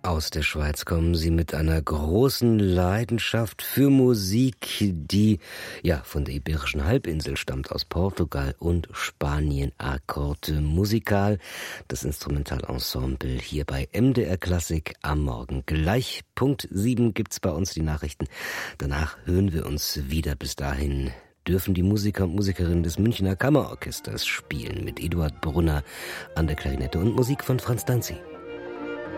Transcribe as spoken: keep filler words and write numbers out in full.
Aus der Schweiz kommen sie mit einer großen Leidenschaft für Musik, die ja von der Iberischen Halbinsel stammt, aus Portugal und Spanien. Akkorde Musical, das Instrumentalensemble hier bei M D R Klassik am Morgen. Gleich Punkt sieben gibt's bei uns die Nachrichten. Danach hören wir uns wieder. Bis dahin dürfen die Musiker und Musikerinnen des Münchner Kammerorchesters spielen mit Eduard Brunner an der Klarinette und Musik von Franz Danzi.